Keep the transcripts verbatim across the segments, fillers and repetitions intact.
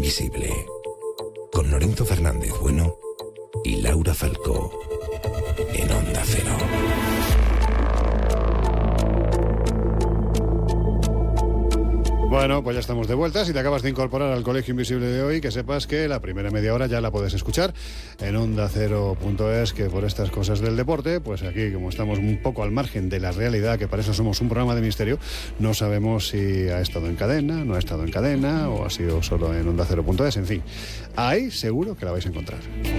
invisible. Con Lorenzo Fernández Bueno y Laura Falcó en Onda Cero. Bueno, pues ya estamos de vuelta. Si te acabas de incorporar al Colegio Invisible de hoy, que sepas que la primera media hora ya la puedes escuchar en onda cero punto es, que por estas cosas del deporte, pues aquí, como estamos un poco al margen de la realidad, que para eso somos un programa de misterio, no sabemos si ha estado en cadena, no ha estado en cadena, o ha sido solo en onda cero punto es, en fin. Ahí seguro que la vais a encontrar.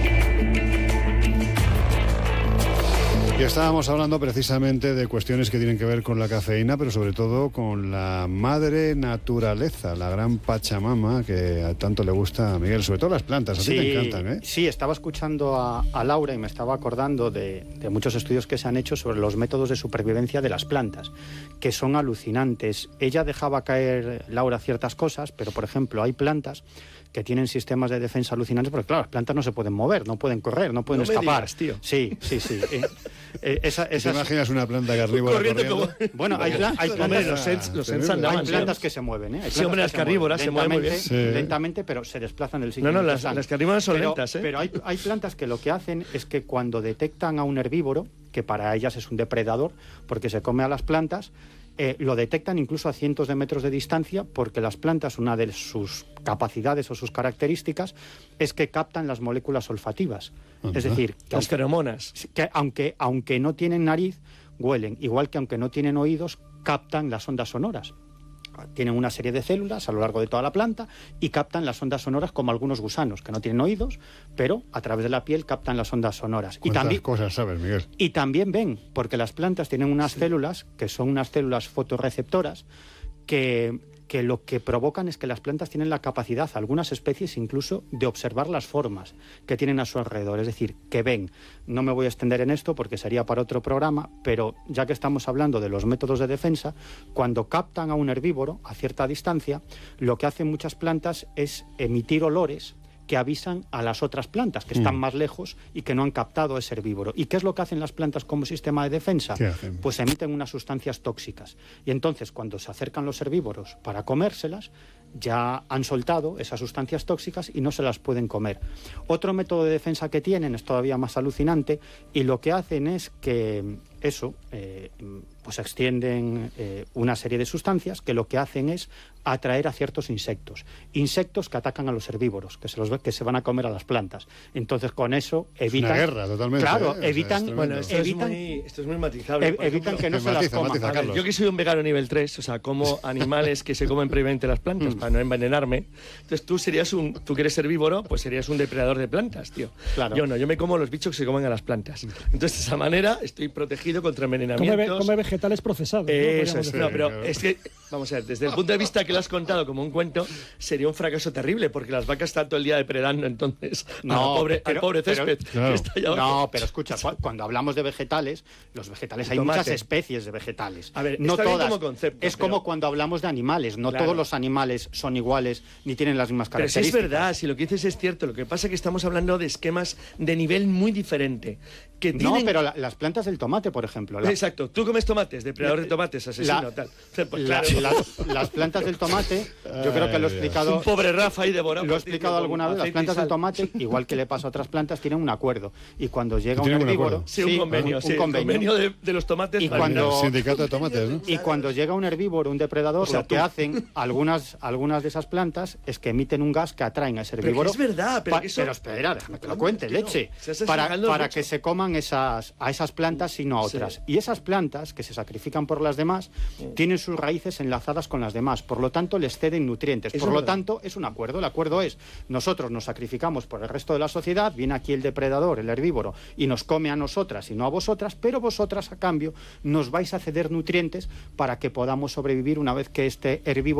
Y estábamos hablando precisamente de cuestiones que tienen que ver con la cafeína, pero sobre todo con la madre naturaleza, la gran Pachamama, que a tanto le gusta a Miguel, sobre todo las plantas, a ti sí, te encantan, ¿eh? Sí, estaba escuchando a, a Laura y me estaba acordando de, de muchos estudios que se han hecho sobre los métodos de supervivencia de las plantas, que son alucinantes. Ella dejaba caer, Laura, ciertas cosas, pero por ejemplo hay plantas que tienen sistemas de defensa alucinantes, porque claro, las plantas no se pueden mover, no pueden correr, no pueden no escapar. Me digas, tío. Sí, sí, sí. Eh, eh, esa, esas... ¿Te imaginas una planta carnívora corriendo? corriendo? Como... Bueno, hay, pla hay plantas, hombre, los ents, los ents andaban, hay plantas que se mueven, ¿eh? Hay sí, hombre, las carnívoras se mueven muy bien. Sí. Lentamente, pero se desplazan el sitio. No, no, las, las carnívoras son pero, lentas, ¿eh? Pero hay, hay plantas que lo que hacen es que cuando detectan a un herbívoro, que para ellas es un depredador, porque se come a las plantas, Eh, lo detectan incluso a cientos de metros de distancia, porque las plantas, una de sus capacidades o sus características es que captan las moléculas olfativas. Uh-huh. Es decir, que las feromonas. Que aunque, aunque no tienen nariz, huelen. Igual que aunque no tienen oídos, captan las ondas sonoras. Tienen una serie de células a lo largo de toda la planta y captan las ondas sonoras, como algunos gusanos que no tienen oídos, pero a través de la piel captan las ondas sonoras. ¿Cuántas y también, cosas sabes, Miguel? Y también ven, porque las plantas tienen unas sí. células que son unas células fotorreceptoras que, que lo que provocan es que las plantas tienen la capacidad, algunas especies incluso, de observar las formas que tienen a su alrededor, es decir, que ven. No me voy a extender en esto porque sería para otro programa, pero ya que estamos hablando de los métodos de defensa, cuando captan a un herbívoro a cierta distancia, lo que hacen muchas plantas es emitir olores que avisan a las otras plantas que están mm. más lejos y que no han captado ese herbívoro. ¿Y qué es lo que hacen las plantas como sistema de defensa? Pues emiten unas sustancias tóxicas. Y entonces, cuando se acercan los herbívoros para comérselas, ya han soltado esas sustancias tóxicas y no se las pueden comer. Otro método de defensa que tienen es todavía más alucinante, y lo que hacen es que eso, eh, pues extienden eh, una serie de sustancias que lo que hacen es atraer a ciertos insectos. Insectos que atacan a los herbívoros, que se, los, que se van a comer a las plantas. Entonces, con eso evitan... Es una guerra, totalmente. Claro, ¿eh? evitan... O sea, bueno, esto, evitan, es muy, esto es muy matizable. Ev evitan ejemplo, que no se matiza, las coman. A ver, yo que soy un vegano nivel tres, o sea, como animales que se comen previamente las plantas para no envenenarme. Entonces, tú serías un... Tú que eres herbívoro, pues serías un depredador de plantas, tío. Claro. Yo no, yo me como los bichos que se comen a las plantas. Entonces, de esa manera, estoy protegido contra envenenamientos. Come, come vegetales procesados. Eh, ¿no? Eso es. No, pero es que, vamos a ver, desde el punto de vista que lo has contado como un cuento, sería un fracaso terrible, porque las vacas están todo el día depredando, entonces, no, al pobre, pero, al pobre césped. Pero, claro. que está allá abajo. No, pero escucha, cuando hablamos de vegetales, los vegetales, hay Tomate. muchas especies de vegetales. A ver, no está todas. Bien como concepto, es pero... como cuando hablamos de animales, no claro. todos los animales son iguales ni tienen las mismas características. Pero sí es verdad, si lo que dices es cierto, lo que pasa es que estamos hablando de esquemas de nivel muy diferente. Que no, tienen... pero la, las plantas del tomate, por ejemplo. La... Exacto, tú comes tomates, depredador de tomates, asesino, la, tal. Pues la, claro. las, las plantas del tomate, yo creo que lo he explicado... Un pobre Rafa ahí devorado. Lo he explicado alguna vez, las plantas del tomate, igual que le pasa a otras plantas, tienen un acuerdo. Y cuando llega un herbívoro... Sí, un convenio, un, sí, un convenio, convenio de, de los tomates. Y cuando, sindicato de tomates, ¿no? Y cuando llega un herbívoro, un depredador, o sea, lo que tú... hacen algunas, algunas de esas plantas es que emiten un gas que atraen a ese herbívoro. Pero es verdad, pero que eso... Pero espera, déjame que lo cuente, leche. Para, para que se coman esas, a esas plantas, sino a otras. Sí. Y esas plantas, que se sacrifican por las demás, sí. tienen sus raíces enlazadas con las demás. Por lo tanto, les ceden nutrientes. Por lo tanto, es un acuerdo. El acuerdo es, nosotros nos sacrificamos por el resto de la sociedad, viene aquí el depredador, el herbívoro, y nos come a nosotras y no a vosotras, pero vosotras, a cambio, nos vais a ceder nutrientes para que podamos sobrevivir una vez que este herbívoro